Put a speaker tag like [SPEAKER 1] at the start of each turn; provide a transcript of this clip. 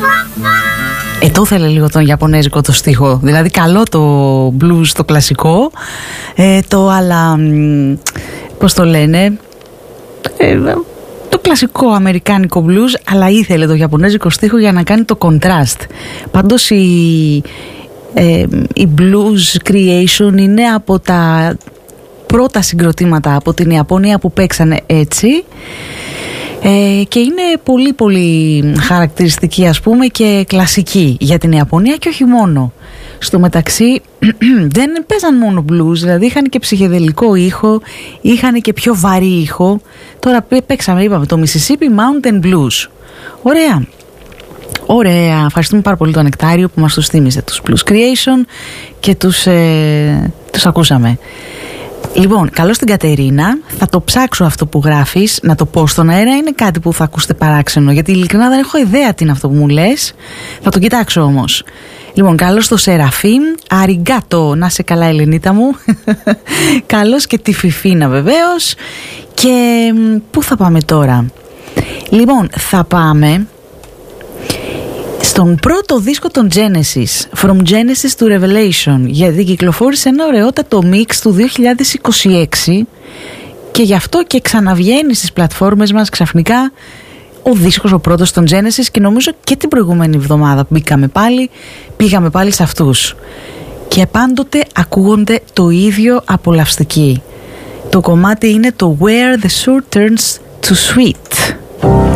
[SPEAKER 1] Το ήθελε λίγο τον ιαπωνέζικο το στίχο. Δηλαδή καλό το blues το κλασικό, το αλλά πώς το λένε, το κλασικό αμερικάνικο blues, αλλά ήθελε το ιαπωνέζικο στίχο για να κάνει το contrast. Πάντως η blues creation είναι από τα πρώτα συγκροτήματα από την Ιαπωνία που παίξανε έτσι, και είναι πολύ πολύ χαρακτηριστική, ας πούμε, και κλασική για την Ιαπωνία και όχι μόνο. Στο μεταξύ δεν παίζαν μόνο blues, δηλαδή είχαν και ψυχεδελικό ήχο, είχαν και πιο βαρύ ήχο. Τώρα παίξαμε, είπαμε, το Mississippi Mountain Blues. Ωραία. Ωραία, ευχαριστούμε πάρα πολύ τον Νεκτάριο που μας τους θύμισε τους Blues Creation και τους ακούσαμε. Λοιπόν, καλώς την Κατερίνα. Θα το ψάξω αυτό που γράφεις, να το πω στον αέρα. Είναι κάτι που θα ακούσετε παράξενο, γιατί ειλικρινά δεν έχω ιδέα τι είναι αυτό που μου λες. Θα το κοιτάξω όμως. Λοιπόν, καλώς το Σεραφείμ. Αριγκάτο, να σε καλά Ελενίτα μου. Καλώς και τη Φιφίνα βεβαίως. Και πού θα πάμε τώρα? Λοιπόν, θα πάμε στον πρώτο δίσκο των Genesis, From Genesis to Revelation, γιατί κυκλοφόρησε ένα ωραιότατο μίξ του 2026 και γι' αυτό και ξαναβγαίνει στις πλατφόρμες μας ξαφνικά ο δίσκος ο πρώτος των Genesis, και νομίζω και την προηγούμενη εβδομάδα που πήγαμε πάλι σε αυτούς και πάντοτε ακούγονται το ίδιο απολαυστικοί. Το κομμάτι είναι το Where the Sour Turns to Sweet.